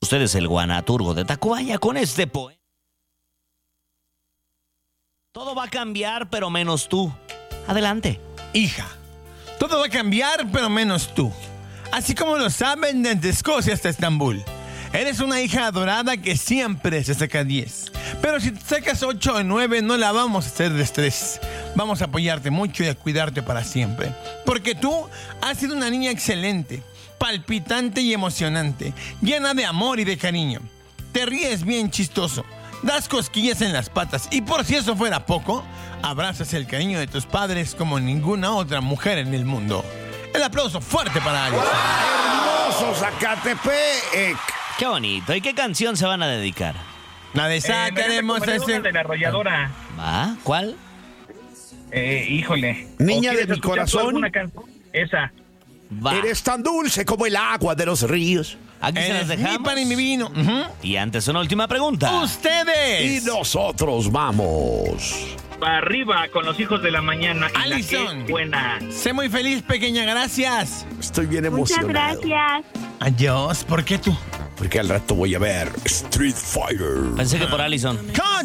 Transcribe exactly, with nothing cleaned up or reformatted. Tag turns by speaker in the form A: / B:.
A: Ustedes el Guanaturgo de Tacubaya con este poema. Todo va a cambiar, pero menos tú. Adelante.
B: Hija, todo va a cambiar, pero menos tú. Así como lo saben desde Escocia hasta Estambul. Eres una hija adorada que siempre se saca diez. Pero si te sacas ocho o nueve, no la vamos a hacer de estrés. Vamos a apoyarte mucho y a cuidarte para siempre. Porque tú has sido una niña excelente, palpitante y emocionante, llena de amor y de cariño. Te ríes bien chistoso, das cosquillas en las patas y por si eso fuera poco, abrazas el cariño de tus padres como ninguna otra mujer en el mundo. El aplauso fuerte para Alison.
C: ¡Hermoso Zacatepec!
A: Qué bonito. ¿Y qué canción se van a dedicar?
B: La de
D: Eh,
B: sacaremos
D: me
B: ese...
D: de la arrolladora.
A: ¿Va? ¿Cuál?
D: Eh, híjole.
C: Niña
D: ¿O
C: de
D: quieres
C: mi
D: escuchar tú
C: corazón?
D: alguna canción? Esa.
A: Va.
C: Eres tan dulce como el agua de los ríos.
A: Aquí se las
B: Eres
A: dejamos.
B: mi pan y mi vino. Ujú.
A: Y antes una última pregunta.
B: Ustedes.
C: Y nosotros vamos.
D: Para arriba con los hijos de la mañana. Y la
B: Alison.
D: que buena.
B: Sé muy feliz, pequeña. Gracias.
C: Estoy bien
E: Muchas
C: emocionado.
E: gracias.
B: Adiós. ¿Por qué tú?
C: Porque al rato voy a ver Street Fighter.
A: Pensé que por Allison.
B: ¡Con